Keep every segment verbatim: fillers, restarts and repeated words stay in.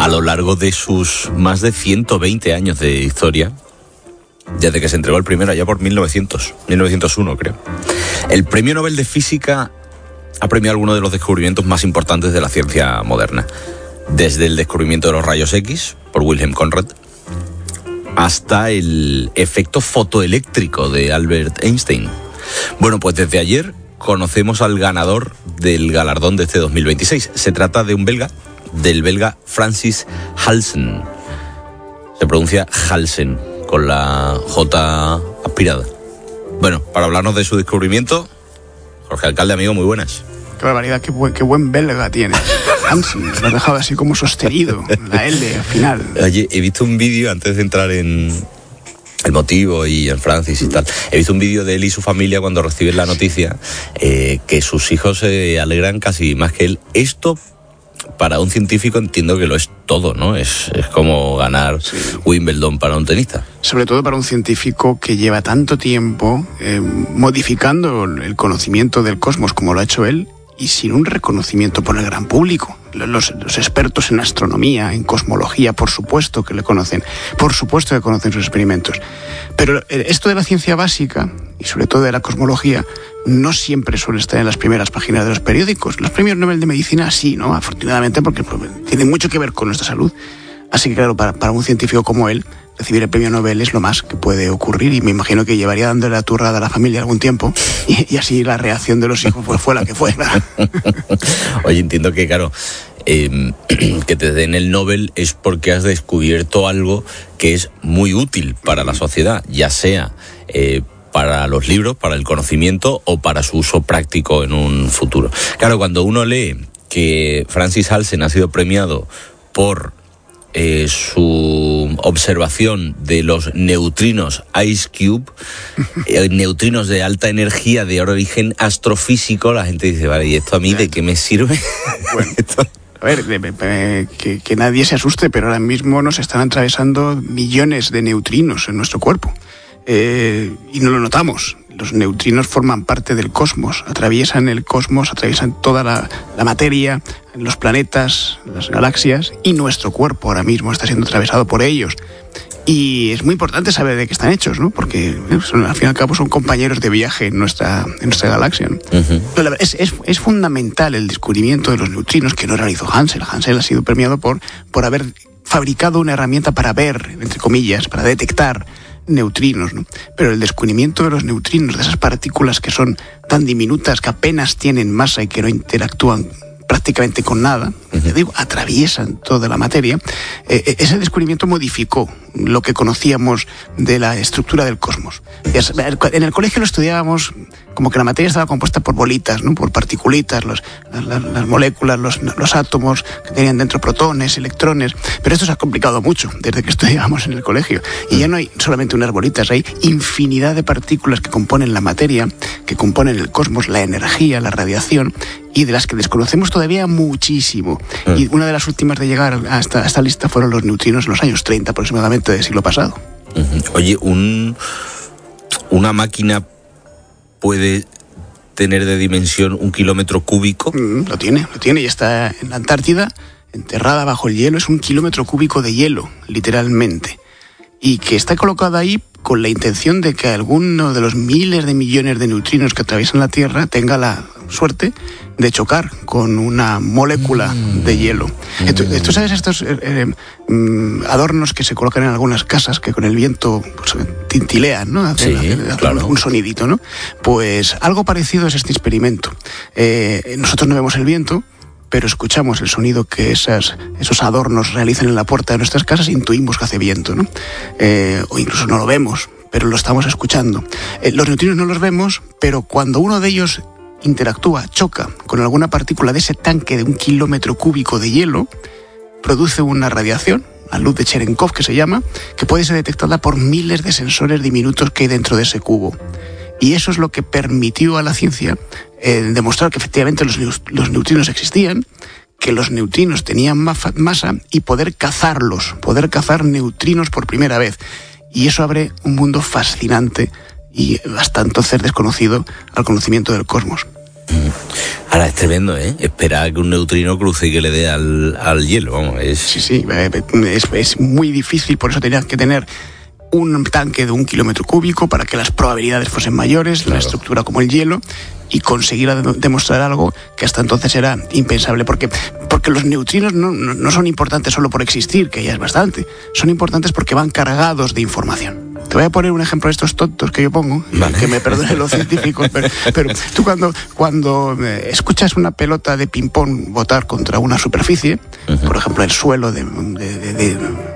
lo largo de sus más de ciento veinte años de historia, desde que se entregó el primero, allá por mil novecientos, mil novecientos uno creo. El Premio Nobel de Física ha premiado algunos de los descubrimientos más importantes de la ciencia moderna, desde el descubrimiento de los rayos X por Wilhelm Conrad hasta el efecto fotoeléctrico de Albert Einstein. Bueno, pues desde ayer conocemos al ganador del galardón de este dos mil veintiséis. Se trata de un belga, del belga Francis Halsen. Se pronuncia Halsen, con la J aspirada. Bueno, para hablarnos de su descubrimiento, Jorge Alcalde, amigo, muy buenas. Qué barbaridad, qué buen, qué buen belga tiene. Hansen, lo ha dejado así como sostenido, la L al final. Oye, he visto un vídeo, antes de entrar en el motivo y en Francis y tal, he visto un vídeo de él y su familia cuando reciben la noticia, eh, que sus hijos se alegran casi más que él. Esto, para un científico, entiendo que lo es todo, ¿no? Es, es como ganar sí. Wimbledon para un tenista. Sobre todo para un científico que lleva tanto tiempo eh, modificando el conocimiento del cosmos como lo ha hecho él, y sin un reconocimiento por el gran público. Los, los expertos en astronomía, en cosmología, por supuesto que le conocen, por supuesto que conocen sus experimentos. Pero esto de la ciencia básica, y sobre todo de la cosmología, no siempre suele estar en las primeras páginas de los periódicos. Los premios Nobel de Medicina sí, ¿no? Afortunadamente, porque tienen mucho que ver con nuestra salud. Así que claro, para, para un científico como él, recibir el premio Nobel es lo más que puede ocurrir, y me imagino que llevaría dándole la turrada a la familia algún tiempo, y, y así la reacción de los hijos pues, fue la que fue. Oye, entiendo que, claro, eh, que te den el Nobel es porque has descubierto algo que es muy útil para la sociedad, ya sea eh, para los libros, para el conocimiento o para su uso práctico en un futuro. Claro, cuando uno lee que Francis Halsen ha sido premiado por Eh, su observación de los neutrinos Ice Cube, eh, neutrinos de alta energía de origen astrofísico, la gente dice, vale, ¿y esto a mí de qué me sirve? Bueno, a ver, que, que nadie se asuste, pero ahora mismo nos están atravesando millones de neutrinos en nuestro cuerpo, eh, y no lo notamos. Los neutrinos forman parte del cosmos, atraviesan el cosmos, atraviesan toda la, la materia, los planetas, las galaxias, y nuestro cuerpo ahora mismo está siendo atravesado por ellos. Y es muy importante saber de qué están hechos, ¿no? Porque son, al fin y al cabo son compañeros de viaje en nuestra, en nuestra galaxia, ¿no? Uh-huh. Pero es, es, es fundamental el descubrimiento de los neutrinos, que no realizó Hansel. Hansel ha sido premiado por, por haber fabricado una herramienta para ver, entre comillas, para detectar neutrinos, ¿no? Pero el descubrimiento de los neutrinos, de esas partículas que son tan diminutas, que apenas tienen masa y que no interactúan prácticamente con nada, uh-huh. te digo, atraviesan toda la materia, eh, ese descubrimiento modificó lo que conocíamos de la estructura del cosmos. En el colegio lo estudiábamos como que la materia estaba compuesta por bolitas, ¿no? Por particulitas, los, las, las moléculas, los, los átomos que tenían dentro protones, electrones, pero esto se ha complicado mucho desde que estudiábamos en el colegio. Y ya no hay solamente unas bolitas, hay infinidad de partículas que componen la materia, que componen el cosmos, la energía, la radiación, y de las que desconocemos todavía muchísimo. Mm. Y una de las últimas de llegar a esta, a esta lista fueron los neutrinos en los años treinta aproximadamente del siglo pasado. Uh-huh. Oye, un, una máquina puede tener de dimensión un kilómetro cúbico. Mm, lo tiene, lo tiene, y está en la Antártida, enterrada bajo el hielo. Es un kilómetro cúbico de hielo, literalmente. Y que está colocada ahí con la intención de que alguno de los miles de millones de neutrinos que atraviesan la Tierra tenga la suerte de chocar con una molécula mm. de hielo. Mm. Esto, esto, ¿sabes? Estos eh, eh, adornos que se colocan en algunas casas que con el viento pues, tintilean, ¿no? Hacen, sí, hacen, claro. Un sonidito, ¿no? Pues algo parecido es este experimento. Eh, nosotros no vemos el viento, pero escuchamos el sonido que esas, esos adornos realizan en la puerta de nuestras casas e intuimos que hace viento, ¿no? Eh, o incluso no lo vemos, pero lo estamos escuchando. Eh, los neutrinos no los vemos, pero cuando uno de ellos interactúa, choca con alguna partícula de ese tanque de un kilómetro cúbico de hielo, produce una radiación, la luz de Cherenkov que se llama, que puede ser detectada por miles de sensores diminutos que hay dentro de ese cubo. Y eso es lo que permitió a la ciencia eh, demostrar que efectivamente los, los neutrinos existían, que los neutrinos tenían masa y poder cazarlos, poder cazar neutrinos por primera vez. Y eso abre un mundo fascinante y hasta entonces desconocido al conocimiento del cosmos. Ahora es tremendo, ¿eh? Esperar que un neutrino cruce y que le dé al, al hielo, vamos, es... Sí, sí, es, es muy difícil, por eso tenías que tener un tanque de un kilómetro cúbico para que las probabilidades fuesen mayores, claro. La estructura como el hielo, y conseguir demostrar algo que hasta entonces era impensable, porque, porque los neutrinos no, no, no son importantes solo por existir, que ya es bastante, son importantes porque van cargados de información. Te voy a poner un ejemplo de estos tontos que yo pongo, vale. Que me perdonen los científicos, pero, pero tú cuando, cuando escuchas una pelota de ping-pong botar contra una superficie, uh-huh. Por ejemplo el suelo de... de, de, de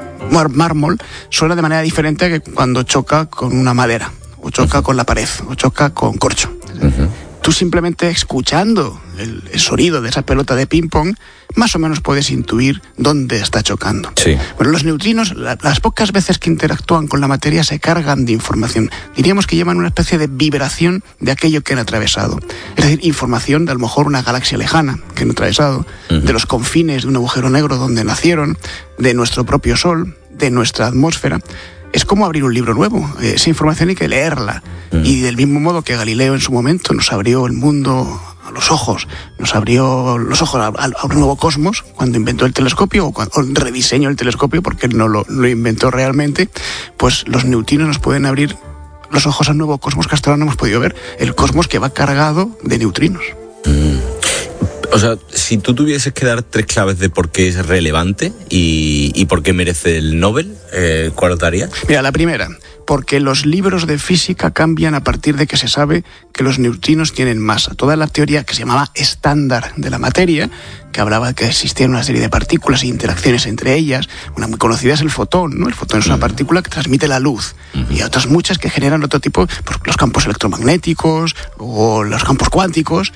mármol, suena de manera diferente que cuando choca con una madera, o choca uh-huh. con la pared, o choca con corcho. Uh-huh. Tú simplemente escuchando el, el sonido de esa pelota de ping-pong, más o menos puedes intuir dónde está chocando. Sí. Bueno, los neutrinos, la, las pocas veces que interactúan con la materia, se cargan de información. Diríamos que llevan una especie de vibración de aquello que han atravesado. Es decir, información de a lo mejor una galaxia lejana que han atravesado, uh-huh. De los confines de un agujero negro donde nacieron, de nuestro propio Sol, de nuestra atmósfera. Es como abrir un libro nuevo. Esa información hay que leerla. Mm. Y del mismo modo que Galileo en su momento nos abrió el mundo a los ojos, nos abrió los ojos a, a un nuevo cosmos cuando inventó el telescopio, o cuando o rediseñó el telescopio porque él no lo, lo inventó realmente, pues los neutrinos nos pueden abrir los ojos a un nuevo cosmos que hasta ahora no hemos podido ver. El cosmos que va cargado de neutrinos. Mm. O sea, si tú tuvieses que dar tres claves de por qué es relevante y, y por qué merece el Nobel, eh, ¿cuál daría? Mira, la primera, porque los libros de física cambian a partir de que se sabe que los neutrinos tienen masa. Toda la teoría que se llamaba estándar de la materia, que hablaba de que existían una serie de partículas e interacciones entre ellas, una muy conocida es el fotón, ¿no? El fotón es una uh-huh. partícula que transmite la luz, uh-huh. y otras muchas que generan otro tipo, pues los campos electromagnéticos o los campos cuánticos.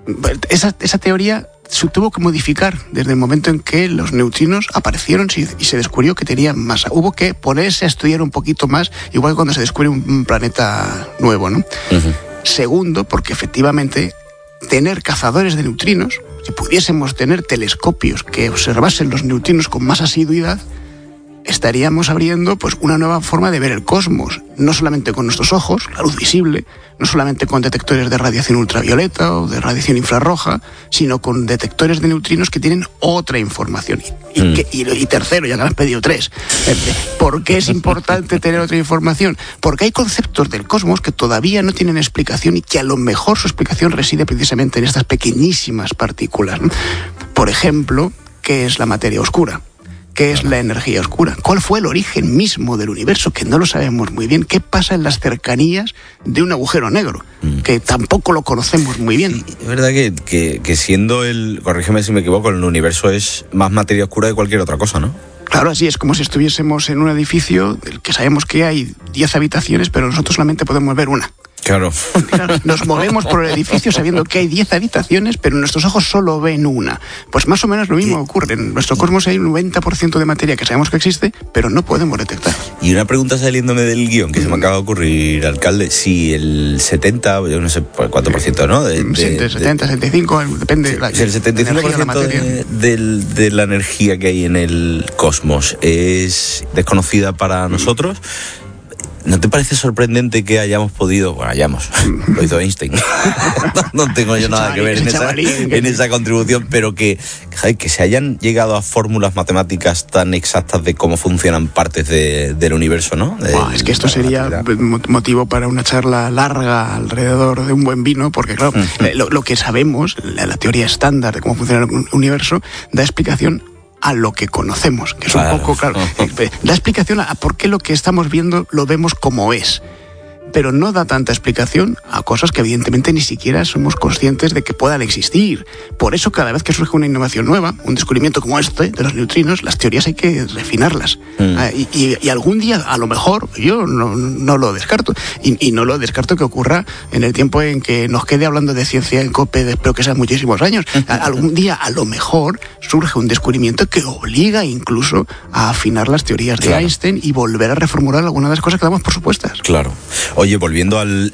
Esa, esa teoría se tuvo que modificar desde el momento en que los neutrinos aparecieron y se descubrió que tenían masa. Hubo que ponerse a estudiar un poquito más, igual que cuando se descubre un planeta nuevo, ¿no? Uh-huh. Segundo, porque efectivamente tener cazadores de neutrinos, si pudiésemos tener telescopios que observasen los neutrinos con más asiduidad, estaríamos abriendo pues una nueva forma de ver el cosmos, no solamente con nuestros ojos, la luz visible, no solamente con detectores de radiación ultravioleta o de radiación infrarroja, sino con detectores de neutrinos que tienen otra información. Y, mm. que, y, y tercero, ya que me has pedido tres, ¿por qué es importante tener otra información? Porque hay conceptos del cosmos que todavía no tienen explicación y que a lo mejor su explicación reside precisamente en estas pequeñísimas partículas. Por ejemplo, ¿qué es la materia oscura? ¿Qué es la energía oscura? ¿Cuál fue el origen mismo del universo? Que no lo sabemos muy bien. ¿Qué pasa en las cercanías de un agujero negro? Mm. Que tampoco lo conocemos muy bien. Sí, es verdad que, que, que siendo el, corrígeme si me equivoco, el universo es más materia oscura que cualquier otra cosa, ¿no? Claro, así es como si estuviésemos en un edificio del que sabemos que hay diez habitaciones, pero nosotros solamente podemos ver una. Claro. Nos movemos por el edificio sabiendo que hay diez habitaciones, pero nuestros ojos solo ven una. Pues más o menos lo mismo ocurre. En nuestro cosmos hay un noventa por ciento de materia que sabemos que existe, pero no podemos detectar. Y una pregunta saliéndome del guión que se me acaba de ocurrir, alcalde, si el setenta, yo no sé cuánto por ciento, ¿no? De, de, setenta, setenta y cinco, depende de la, si el setenta y cinco por ciento de, de, de, de la energía que hay en el cosmos es desconocida para nosotros. ¿No te parece sorprendente que hayamos podido, bueno, hayamos, lo hizo Einstein, no, no tengo yo nada que ver en esa, en esa contribución, pero que, que se hayan llegado a fórmulas matemáticas tan exactas de cómo funcionan partes de, del universo, ¿no? De, wow, es que esto sería motivo para una charla larga alrededor de un buen vino, porque claro, mm. lo, lo que sabemos, la, la teoría estándar de cómo funciona el universo, da explicación a lo que conocemos, que es claro. un poco, claro, da explicación a por qué lo que estamos viendo lo vemos como es, pero no da tanta explicación a cosas que evidentemente ni siquiera somos conscientes de que puedan existir. Por eso cada vez que surge una innovación nueva, un descubrimiento como este de los neutrinos, las teorías hay que refinarlas. Mm. Ah, y, y, y algún día, a lo mejor, yo no, no lo descarto, y, y no lo descarto que ocurra en el tiempo en que nos quede hablando de ciencia en COPE, espero que sean muchísimos años. A, algún día, a lo mejor, surge un descubrimiento que obliga incluso a afinar las teorías de claro. Einstein y volver a reformular algunas de las cosas que damos por supuestas. Claro. Oye, volviendo al,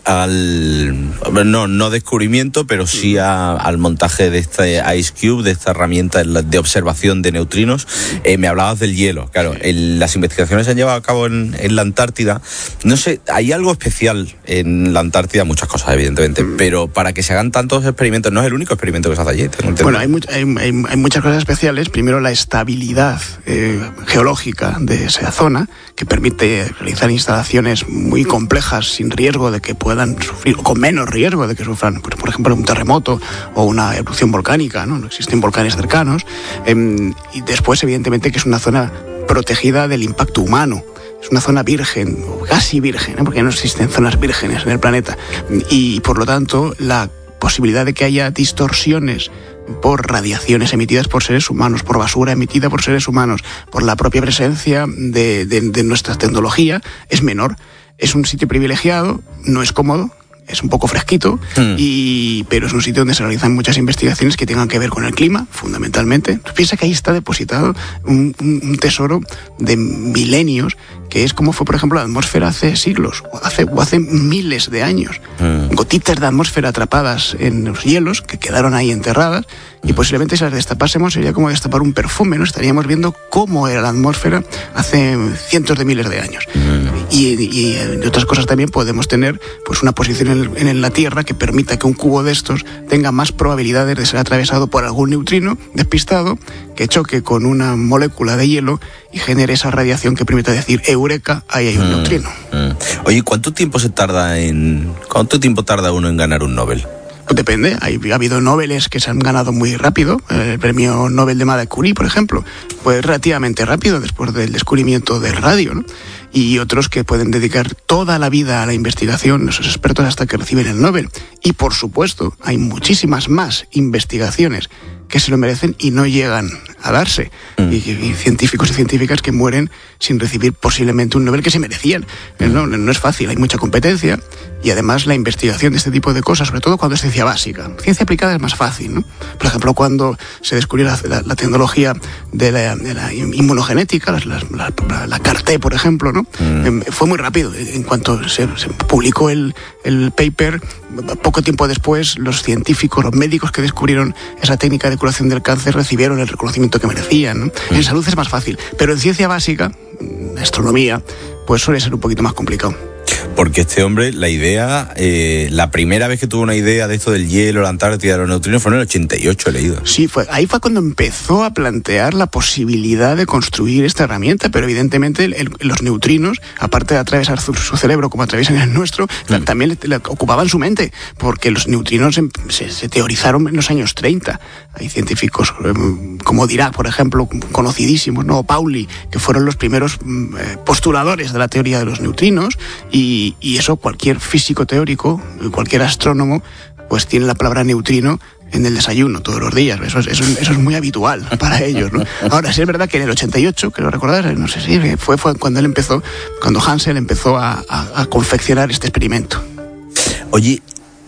al no, no descubrimiento, pero sí a, al montaje de este IceCube, de esta herramienta de observación de neutrinos, eh, me hablabas del hielo. Claro, el, las investigaciones se han llevado a cabo en, en la Antártida. No sé, hay algo especial en la Antártida, muchas cosas evidentemente, mm. pero para que se hagan tantos experimentos, no es el único experimento que se hace allí. Bueno, hay, much, hay, hay, hay muchas cosas especiales. Primero, la estabilidad eh, geológica de esa zona, que permite realizar instalaciones muy complejas sin riesgo de que puedan sufrir, o con menos riesgo de que sufran, por, por ejemplo, un terremoto o una erupción volcánica, ¿no? No existen volcanes cercanos. Eh, y después, evidentemente, que es una zona protegida del impacto humano. Es una zona virgen, o casi virgen, ¿eh? Porque no existen zonas vírgenes en el planeta. Y, por lo tanto, la posibilidad de que haya distorsiones por radiaciones emitidas por seres humanos, por basura emitida por seres humanos, por la propia presencia de, de, de nuestra tecnología, es menor. Es un sitio privilegiado, no es cómodo, es un poco fresquito, mm. y, pero es un sitio donde se realizan muchas investigaciones que tengan que ver con el clima, fundamentalmente. Piensa que ahí está depositado un, un, un tesoro de milenios, que es como fue, por ejemplo, la atmósfera hace siglos, o hace, o hace miles de años. Mm. Gotitas de atmósfera atrapadas en los hielos, que quedaron ahí enterradas, y posiblemente si las destapásemos sería como destapar un perfume, ¿no? Estaríamos viendo cómo era la atmósfera hace cientos de miles de años. Mm. Y, y, y otras cosas también podemos tener pues una posición en, el, en la Tierra que permita que un cubo de estos tenga más probabilidades de ser atravesado por algún neutrino despistado que choque con una molécula de hielo y genere esa radiación que permita decir, eureka, ahí hay un mm. neutrino. Mm. Oye, ¿cuánto tiempo se tarda en cuánto tiempo tarda uno en ganar un Nobel? Pues depende, hay, ha habido Nobeles que se han ganado muy rápido. El premio Nobel de Marie Curie, por ejemplo, pues relativamente rápido después del descubrimiento del radio, ¿no? Y otros que pueden dedicar toda la vida a la investigación, esos expertos, hasta que reciben el Nobel. Y por supuesto, hay muchísimas más investigaciones que se lo merecen y no llegan a darse. Mm. Y, y científicos y científicas que mueren sin recibir posiblemente un Nobel que se merecían. Mm. No, no es fácil, hay mucha competencia y además la investigación de este tipo de cosas, sobre todo cuando es ciencia básica. Ciencia aplicada es más fácil, ¿no? Por ejemplo, cuando se descubrió la, la, la tecnología de la, de la inmunogenética, la, la, la, la C A R T, por ejemplo, ¿no? Mm. Fue muy rápido. En cuanto se, se publicó el, el paper, poco tiempo después, los científicos, los médicos que descubrieron esa técnica de curación del cáncer recibieron el reconocimiento que merecían, ¿no? Mm. En salud es más fácil, pero en ciencia básica, astronomía, pues suele ser un poquito más complicado. Porque este hombre, la idea, eh, la primera vez que tuvo una idea de esto del hielo, la Antártida, de los neutrinos, fue en el ochenta y ocho, he leído. Sí, fue, ahí fue cuando empezó a plantear la posibilidad de construir esta herramienta, pero evidentemente el, el, los neutrinos, aparte de atravesar su, su cerebro como atraviesan el nuestro, mm. también le, le ocupaban su mente, porque los neutrinos se, se teorizaron en los años treinta. Hay científicos como Dirac, por ejemplo, conocidísimos, ¿no? Pauli, que fueron los primeros eh, postuladores de la teoría de los neutrinos, y, y eso cualquier físico teórico, cualquier astrónomo, pues tiene la palabra neutrino en el desayuno todos los días. Eso es, eso, eso es muy habitual para ellos, ¿no? Ahora, sí es verdad que en el ochenta y ocho, que lo recordás, no sé si fue, fue cuando él empezó, cuando Hansel empezó a, a, a confeccionar este experimento. Oye,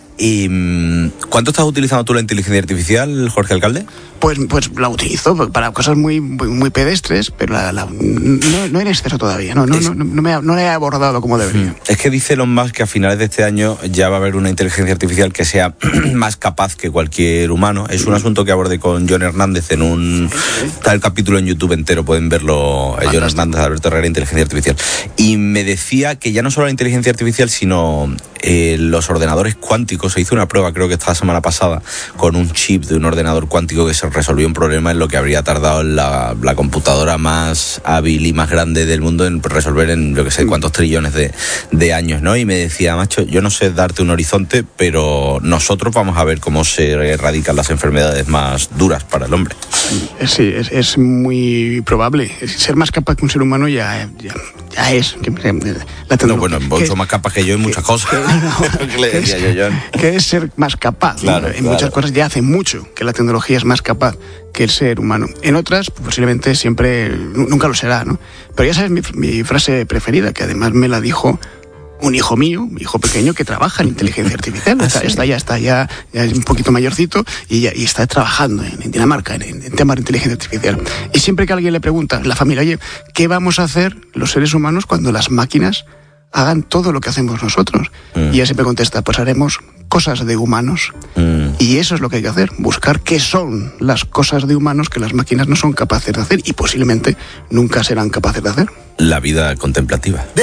¿y cuánto estás utilizando tú la inteligencia artificial, Jorge Alcalde? Pues, pues la utilizo para cosas muy muy, muy pedestres, pero la, la, no, no en exceso todavía, no, no, no, no, me ha, no la he abordado como debería. Es que dice Elon Musk que a finales de este año ya va a haber una inteligencia artificial que sea más capaz que cualquier humano. Es un asunto que abordé con John Hernández en un... Está el capítulo en YouTube entero, pueden verlo. John Hernández, Alberto Herrera, inteligencia artificial. Y me decía que ya no solo la inteligencia artificial, sino eh, los ordenadores cuánticos. Se hizo una prueba, creo que esta semana pasada, con un chip de un ordenador cuántico que se resolvió un problema en lo que habría tardado la, la computadora más hábil y más grande del mundo en resolver en, yo que sé, cuántos trillones de, de años, ¿no? Y me decía, macho, yo no sé darte un horizonte, pero nosotros vamos a ver cómo se erradican las enfermedades más duras para el hombre. Sí, es, es muy probable. Ser más capaz que un ser humano ya, ya, ya es. La no, bueno, mucho que, más capaz que yo en muchas que, cosas. Que, no, que, le decía es, yo, John. Que es ser más capaz. Claro, ¿no? En claro. muchas cosas ya hace mucho que la tecnología es más capaz que el ser humano. En otras, posiblemente siempre, nunca lo será, ¿no? Pero ya sabes mi, mi frase preferida, que además me la dijo un hijo mío, mi hijo pequeño, que trabaja en inteligencia artificial. Está, ¿sí? está ya está ya, ya es un poquito mayorcito y, ya, y está trabajando en, en Dinamarca en, en temas de inteligencia artificial. Y siempre que alguien le pregunta, la familia, oye, ¿qué vamos a hacer los seres humanos cuando las máquinas hagan todo lo que hacemos nosotros. Mm. Y ella siempre contesta, pues haremos cosas de humanos. Mm. Y eso es lo que hay que hacer, buscar qué son las cosas de humanos que las máquinas no son capaces de hacer y posiblemente nunca serán capaces de hacer. La vida contemplativa.